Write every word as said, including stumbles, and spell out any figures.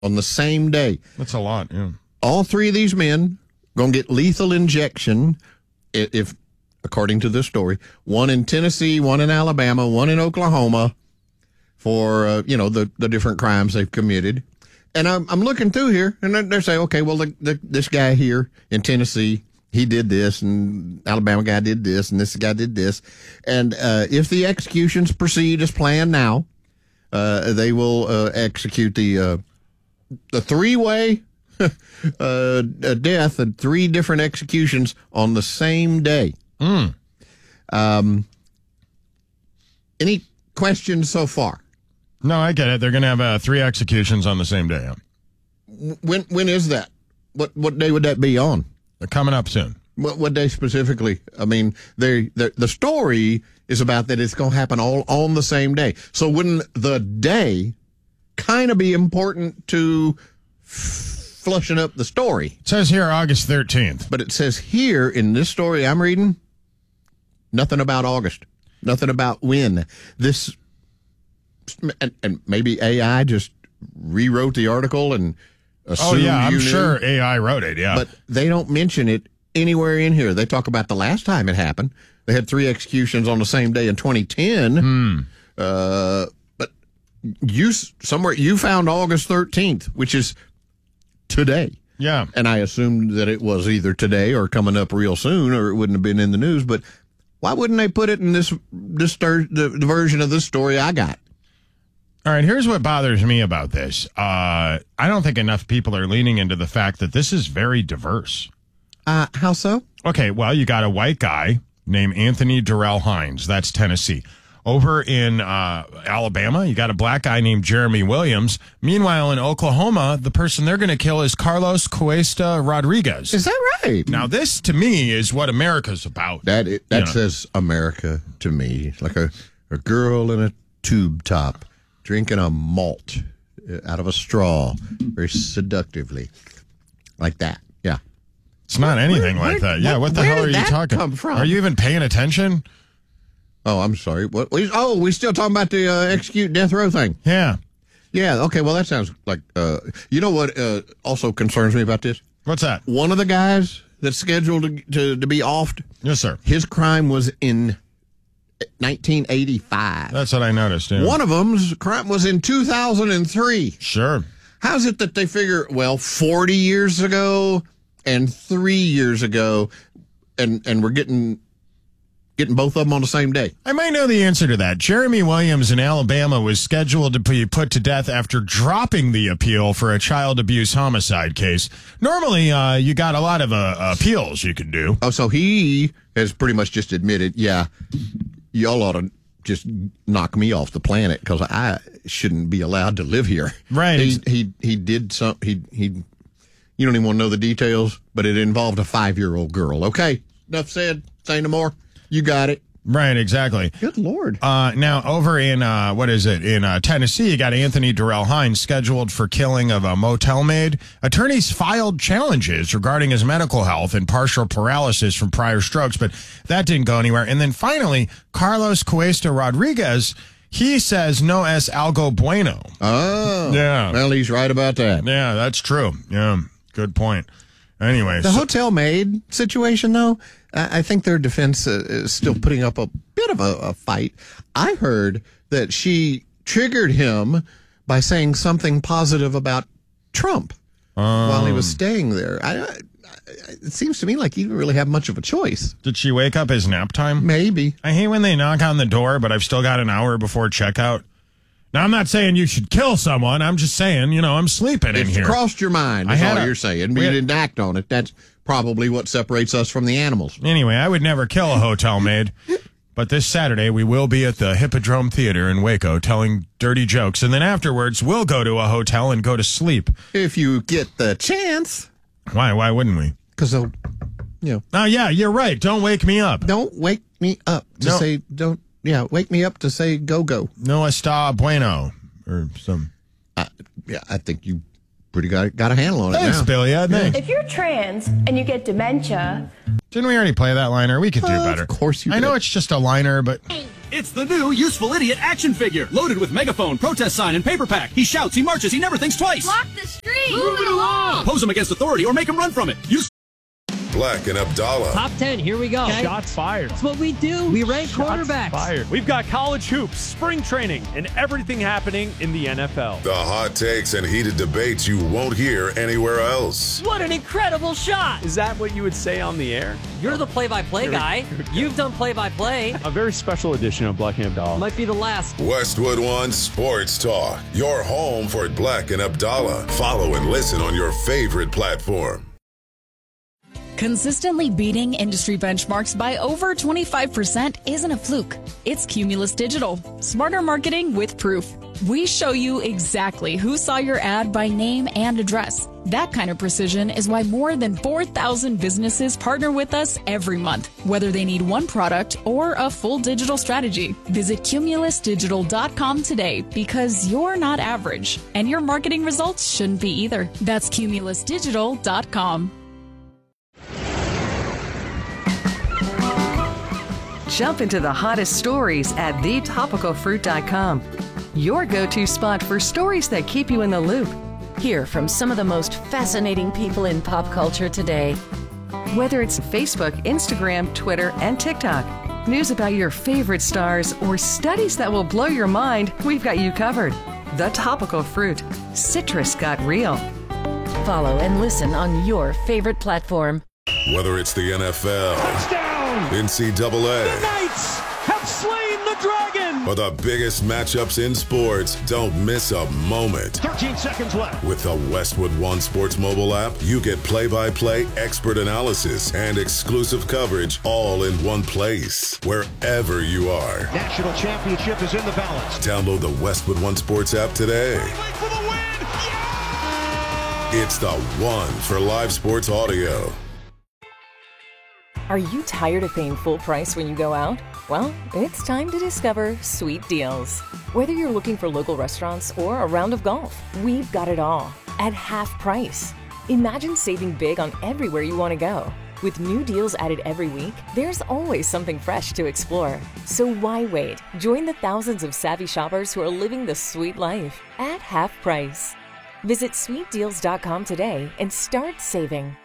on the same day. That's a lot, yeah. All three of these men going to get lethal injection, if, according to this story, one in Tennessee, one in Alabama, one in Oklahoma, for, uh, you know, the, the different crimes they've committed. And I'm, I'm looking through here, and they're, they're saying, okay, well, the, the, this guy here in Tennessee, he did this, and Alabama guy did this, and this guy did this. And uh, if the executions proceed as planned now, uh, they will uh, execute the uh, the three-way uh, death and three different executions on the same day. Mm. Um, any questions so far? No, I get it. They're going to have uh, three executions on the same day. Yeah. When when is that? What what day would that be on? They're coming up soon. What, what day specifically? I mean, they the story is about that it's going to happen all on the same day. So wouldn't the day kind of be important to f- flushing up the story? It says here August thirteenth. But it says here in this story I'm reading, nothing about August. Nothing about when. This, and, and maybe A I just rewrote the article and assumed Oh, yeah, I'm you sure knew. A I wrote it, yeah. But they don't mention it anywhere in here. They talk about the last time it happened. They had three executions on the same day in twenty ten. Hmm. Uh, but you somewhere you found August thirteenth, which is today. Yeah. And I assumed that it was either today or coming up real soon, or it wouldn't have been in the news. But why wouldn't they put it in this this the, the version of this story I got? All right, here's what bothers me about this. Uh, I don't think enough people are leaning into the fact that this is very diverse. Uh, how so? Okay, well, you got a white guy named Anthony Durrell Hines. That's Tennessee. Over in uh, Alabama, you got a black guy named Jeremy Williams. Meanwhile, in Oklahoma, the person they're going to kill is Carlos Cuesta Rodriguez. Is that right? Now, this, to me, is what America's about. That it, that You know. says America to me. It's like a, a girl in a tube top drinking a malt out of a straw very seductively. Like that. Yeah. It's not anything Where- like where- that. Yeah, what- what the where hell did are you that talking? come from? Are you even paying attention? Oh, I'm sorry. What? We, oh, we still talking about the uh, execute death row thing? Yeah. Yeah. Okay. Well, that sounds like. Uh, you know what? Uh, also concerns me about this. What's that? One of the guys that's scheduled to to, to be offed. Yes, sir. His crime was in nineteen eighty-five. That's what I noticed. Yeah. One of them's crime was in two thousand three. Sure. How's it that they figure, well, forty years ago and three years ago, and and we're getting getting both of them on the same day? I might know the answer to that. Jeremy Williams in Alabama was scheduled to be put to death after dropping the appeal for a child abuse homicide case. Normally, uh, you got a lot of uh, appeals you can do. Oh, so he has pretty much just admitted, yeah, y'all ought to just knock me off the planet because I shouldn't be allowed to live here. Right. He he he did some. He he. You don't even want to know the details, but it involved a five-year-old girl. Okay, enough said. Say no more. You got it. Right, exactly. Good Lord. Uh, now, over in, uh, what is it, in uh, Tennessee, you got Anthony Durrell Hines scheduled for killing of a motel maid. Attorneys filed challenges regarding his medical health and partial paralysis from prior strokes, but that didn't go anywhere. And then finally, Carlos Cuesta Rodriguez, he says no es algo bueno. Oh. Yeah. Well, he's right about that. Yeah, that's true. Yeah, good point. Anyway. The so- hotel maid situation, though, I I think their defense uh, is still putting up a bit of a, a fight. I heard that she triggered him by saying something positive about Trump um, while he was staying there. I, I, it seems to me like he didn't really have much of a choice. Did she wake up his nap time? Maybe. I hate when they knock on the door, but I've still got an hour before checkout. Now, I'm not saying you should kill someone. I'm just saying, you know, I'm sleeping in It's here. crossed your mind, I is had all a- you're saying. But we you had- didn't act on it. That's probably what separates us from the animals. Anyway, I would never kill a hotel maid. But this Saturday, we will be at the Hippodrome Theater in Waco telling dirty jokes. And then afterwards, we'll go to a hotel and go to sleep. If you get the chance. Why? Why wouldn't we? Because they'll, you know. Oh, yeah, you're right. Don't wake me up. Don't wake me up to No. say, don't, yeah, wake me up to say go, go. No está bueno. Or some. Uh, yeah, I think you pretty got, got a handle on it Thanks, now. Billy. Yeah, thanks. If you're trans and you get dementia, Didn't we already play that liner? We could do Uh, better. of course you I know did. it's just a liner, but It's the new Useful Idiot action figure, loaded with megaphone, protest sign, and paper pack. He shouts, he marches, he never thinks twice. Block the street! Move it along! Pose him against authority or make him run from it. Use Black and Abdallah. Top ten, here we go. Okay. Shots fired. That's what we do. We rank Shots quarterbacks. Fired. We've got college hoops, spring training, and everything happening in the N F L. The hot takes and heated debates you won't hear anywhere else. What an incredible shot. Is that what you would say on the air? You're the play-by-play guy. You've done play-by-play. A very special edition of Black and Abdallah. Might be the last. Westwood One Sports Talk. Your home for Black and Abdallah. Follow and listen on your favorite platform. Consistently beating industry benchmarks by over twenty-five percent isn't a fluke. It's Cumulus Digital. Smarter marketing with proof. We show you exactly who saw your ad by name and address. That kind of precision is why more than four thousand businesses partner with us every month, whether they need one product or a full digital strategy. Visit cumulus digital dot com today because you're not average, and your marketing results shouldn't be either. That's cumulus digital dot com. Jump into the hottest stories at the topical fruit dot com. Your go-to spot for stories that keep you in the loop. Hear from some of the most fascinating people in pop culture today. Whether it's Facebook, Instagram, Twitter, and TikTok, news about your favorite stars, or studies that will blow your mind, we've got you covered. The Topical Fruit. Citrus got real. Follow and listen on your favorite platform. Whether it's the N F L, Touchdown! N C double A, The Knights have slain the dragon! or the biggest matchups in sports, don't miss a moment. thirteen seconds left. With the Westwood One Sports mobile app, you get play-by-play, expert analysis, and exclusive coverage all in one place, wherever you are. National championship is in the balance. Download the Westwood One Sports app today. For the win! Yeah! It's the one for live sports audio. Are you tired of paying full price when you go out? Well, it's time to discover Sweet Deals. Whether you're looking for local restaurants or a round of golf, we've got it all at half price. Imagine saving big on everywhere you want to go. With new deals added every week, there's always something fresh to explore. So why wait? Join the thousands of savvy shoppers who are living the sweet life at half price. Visit sweet deals dot com today and start saving.